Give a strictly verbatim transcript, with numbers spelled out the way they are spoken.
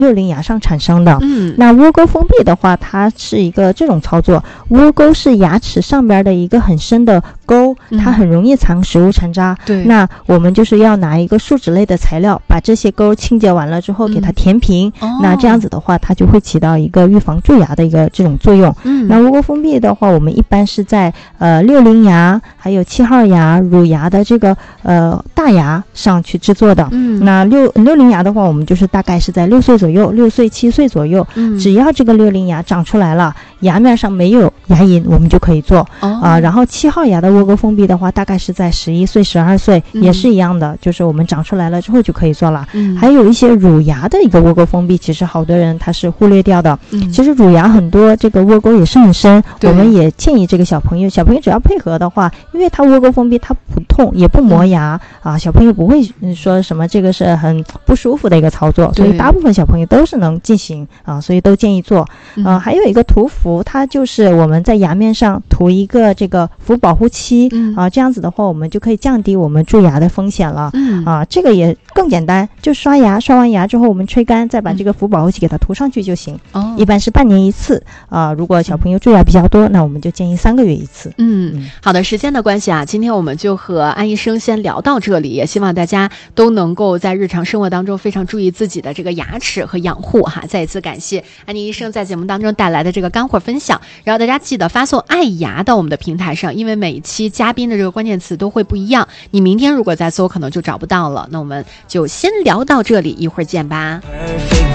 六龄牙上产生的。 嗯， 那窝沟封闭的话，它是一个这种操作，窝沟是牙齿上边的一个很深的沟，它很容易藏食物残渣。 对、嗯， 那我们就是要拿一个树脂类的材料，把这些沟清洁完了之后，给它填平。 嗯、 那这样子的话，它就会起到一个预防蛀牙的一个这种作用。 嗯， 那窝沟封闭的话，我们一般是在呃六龄牙、还有七号牙、乳牙的这个呃大牙上去制作的。 嗯， 那六六龄牙的话，我们就是大概是在六岁左右，六岁七岁左右。 嗯， 只要这个六龄牙长出来了，牙面上没有牙龈，我们就可以做。 哦、 啊，然后七号牙的窝沟封闭的话，大概是在十一岁、十二岁、 嗯， 也是一样的，就是我们长出来了之后就可以做了。 嗯， 还有一些乳牙的一个窝沟封闭，其实好多人他是忽略掉的。 嗯， 其实乳牙很多这个窝沟也是很深，我们也建议这个小朋友，小朋友只要配合的话，因为他窝沟封闭，他不痛也不磨牙、嗯、啊，小朋友不会说什么这个是很不舒服的一个操作，所以大部分小朋友都是能进行啊，所以都建议做。嗯、呃，还有一个涂氟，它就是我们在牙面上涂一个这个氟保护漆、嗯、啊，这样子的话，我们就可以降低我们蛀牙的风险了。 嗯， 啊，这个也更简单，就刷牙，刷完牙之后我们吹干，再把这个氟保护漆给它涂上去就行。哦，一般是半年一次啊。如果小朋友蛀牙比较多，那我们就建议三个月一次。 嗯，嗯好的，时间的关系啊，今天我们就和安医生先聊到这里，也希望大家都能够在日常生活当中非常注意自己的这个牙齿和养护哈。再一次感谢安妮医生在节目当中带来的这个干货分享，然后大家记得发送爱牙到我们的平台上，因为每一期嘉宾的这个关键词都会不一样，你明天如果再搜可能就找不到了。那我们就先聊到这里，一会儿见吧。